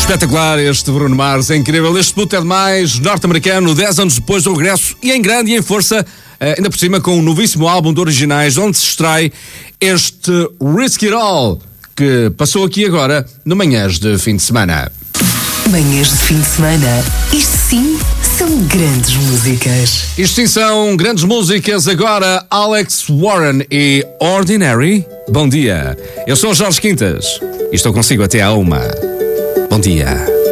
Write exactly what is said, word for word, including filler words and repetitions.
Espetacular este Bruno Mars, é incrível. Este puto é demais, norte-americano, dez anos depois do regresso e em grande e em força, ainda por cima com um novíssimo álbum de originais, onde se extrai este Risk It All, que passou aqui agora no Manhãs de Fim de Semana. Manhãs de Fim de Semana, isto sim são grandes músicas. Isto sim são grandes músicas. Agora Alex Warren e Ordinary. Bom dia, eu sou o Jorge Quintas e estou consigo até à uma. Bom dia.